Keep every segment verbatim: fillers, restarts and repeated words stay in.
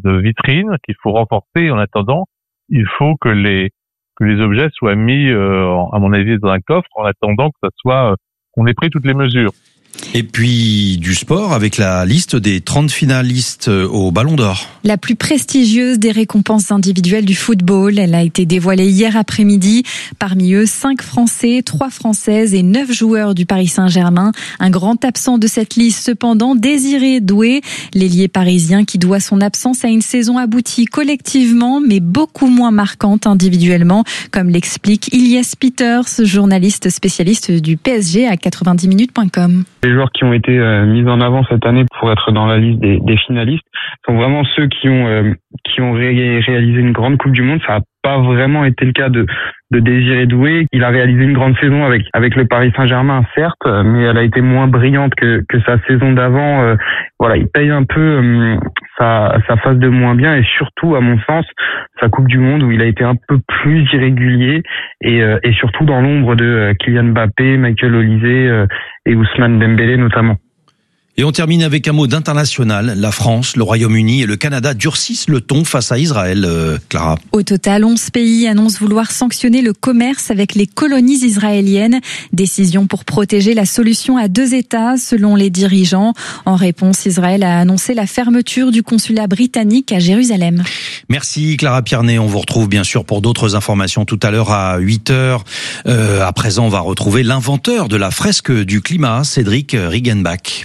de vitrine qu'il faut renforcer. En attendant, il faut que les que les objets soient mis, euh, à mon avis, dans un coffre, en attendant que ça soit, euh, qu'on ait pris toutes les mesures. Et puis du sport avec la liste des trente finalistes au Ballon d'Or. La plus prestigieuse des récompenses individuelles du football, elle a été dévoilée hier après-midi. Parmi eux, cinq Français, trois Françaises et neuf joueurs du Paris Saint-Germain. Un grand absent de cette liste cependant, Désiré Doué, l'ailier parisien qui doit son absence à une saison aboutie collectivement mais beaucoup moins marquante individuellement, comme l'explique Ilyes Peters, journaliste spécialiste du P S G à quatre-vingt-dix minutes point com. Les joueurs qui ont été euh, mis en avant cette année pour être dans la liste des, des finalistes sont vraiment ceux qui ont euh, qui ont ré- réalisé une grande Coupe du Monde. Ça n'a pas vraiment été le cas de de Désiré Doué. Il a réalisé une grande saison avec avec le Paris Saint-Germain, certes, mais elle a été moins brillante que que sa saison d'avant. Euh, voilà, il paye un peu euh, sa sa phase de moins bien et surtout, à mon sens, sa Coupe du Monde où il a été un peu plus irrégulier et euh, et surtout dans l'ombre de euh, Kylian Mbappé, Michael Olise euh, et Ousmane Dembélé notamment. Et on termine avec un mot d'international. La France, le Royaume-Uni et le Canada durcissent le ton face à Israël, euh, Clara. Au total, onze pays annoncent vouloir sanctionner le commerce avec les colonies israéliennes. Décision pour protéger la solution à deux États, selon les dirigeants. En réponse, Israël a annoncé la fermeture du consulat britannique à Jérusalem. Merci Clara Piernet. On vous retrouve bien sûr pour d'autres informations tout à l'heure à huit heures. Euh, à présent, on va retrouver l'inventeur de la fresque du climat, Cédric Riggenbach.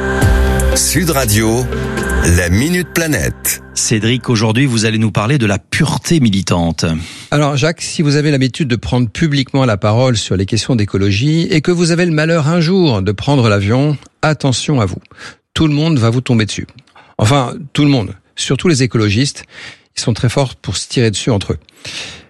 Sud Radio, la Minute Planète. Cédric, aujourd'hui, vous allez nous parler de la pureté militante. Alors Jacques, si vous avez l'habitude de prendre publiquement la parole sur les questions d'écologie et que vous avez le malheur un jour de prendre l'avion, attention à vous. Tout le monde va vous tomber dessus. Enfin, tout le monde, surtout les écologistes, ils sont très forts pour se tirer dessus entre eux. Pourquoi ?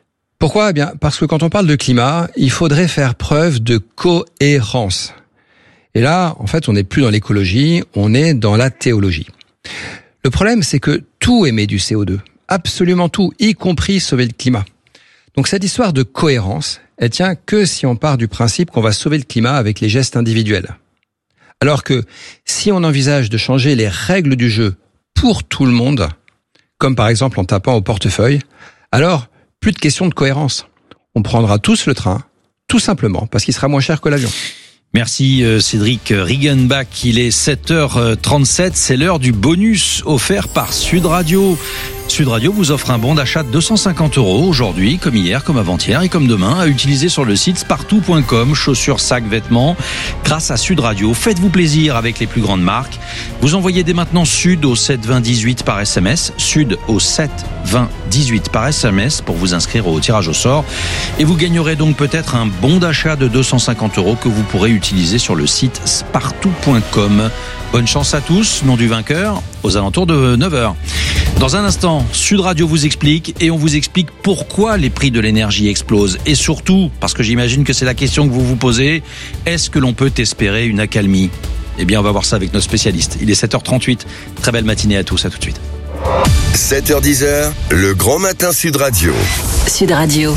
Eh bien, parce que quand on parle de climat, il faudrait faire preuve de cohérence. Et là, en fait, on n'est plus dans l'écologie, on est dans la théologie. Le problème, c'est que tout émet du C O deux. Absolument tout, y compris sauver le climat. Donc cette histoire de cohérence, elle tient que si on part du principe qu'on va sauver le climat avec les gestes individuels. Alors que si on envisage de changer les règles du jeu pour tout le monde, comme par exemple en tapant au portefeuille, alors plus de question de cohérence. On prendra tous le train, tout simplement parce qu'il sera moins cher que l'avion. Merci Cédric Riggenbach, il est sept heures trente-sept, c'est l'heure du bonus offert par Sud Radio. Sud Radio vous offre un bon d'achat de deux cent cinquante euros aujourd'hui, comme hier, comme avant-hier et comme demain, à utiliser sur le site spartou point com, chaussures, sacs, vêtements. Grâce à Sud Radio, faites-vous plaisir avec les plus grandes marques. Vous envoyez dès maintenant Sud au sept vingt dix-huit par S M S, Sud au sept vingt dix-huit par S M S pour vous inscrire au tirage au sort. Et vous gagnerez donc peut-être un bon d'achat de deux cent cinquante euros que vous pourrez utiliser sur le site spartou point com. Bonne chance à tous, nom du vainqueur, aux alentours de neuf heures. Dans un instant, Sud Radio vous explique et on vous explique pourquoi les prix de l'énergie explosent. Et surtout, parce que j'imagine que c'est la question que vous vous posez, est-ce que l'on peut espérer une accalmie ? Eh bien, on va voir ça avec nos spécialistes. Il est sept heures trente-huit. Très belle matinée à tous, à tout de suite. sept heures dix, le grand matin Sud Radio. Sud Radio.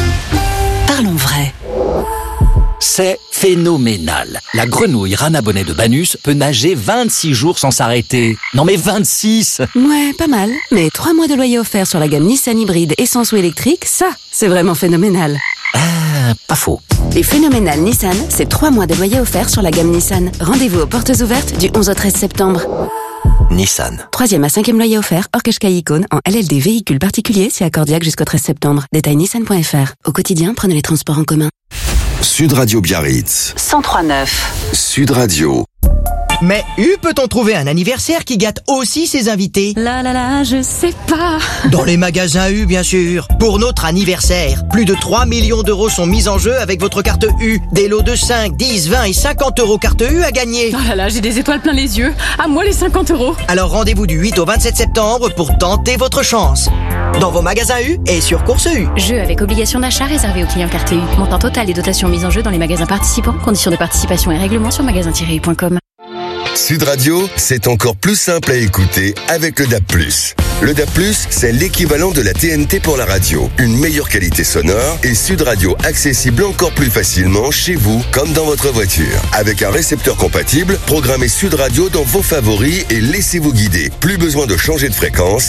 Parlons vrai. C'est phénoménal. La grenouille Rana Bonnet de Banus peut nager vingt-six jours sans s'arrêter. Non mais vingt-six! Ouais, pas mal. Mais trois mois de loyer offert sur la gamme Nissan hybride essence ou électrique, ça, c'est vraiment phénoménal. Ah, pas faux. Les phénoménales Nissan, c'est trois mois de loyer offert sur la gamme Nissan. Rendez-vous aux portes ouvertes du onze au treize septembre. Nissan. Troisième à cinquième loyer offert, hors Qashqai Icône, en L L D véhicule particulier, c'est accordiaque jusqu'au treize septembre. Détail nissan point f r. Au quotidien, prenez les transports en commun. Sud Radio Biarritz. cent trois neuf. Sud Radio. Mais U peut-on trouver un anniversaire qui gâte aussi ses invités? Là là là, je sais pas. Dans les magasins U, bien sûr. Pour notre anniversaire, plus de trois millions d'euros sont mis en jeu avec votre carte U. Des lots de cinq, dix, vingt et cinquante euros carte U à gagner. Oh là là, j'ai des étoiles plein les yeux. À moi les cinquante euros. Alors rendez-vous du huit au vingt-sept septembre pour tenter votre chance. Dans vos magasins U et sur Course U. Jeu avec obligation d'achat réservé aux clients carte U. Montant total et dotation mise en jeu dans les magasins participants. Conditions de participation et règlements sur magasin tiret u point com. Sud Radio, c'est encore plus simple à écouter avec le D A B plus. Le D A B plus, c'est l'équivalent de la T N T pour la radio. Une meilleure qualité sonore et Sud Radio accessible encore plus facilement chez vous comme dans votre voiture. Avec un récepteur compatible, programmez Sud Radio dans vos favoris et laissez-vous guider. Plus besoin de changer de fréquence.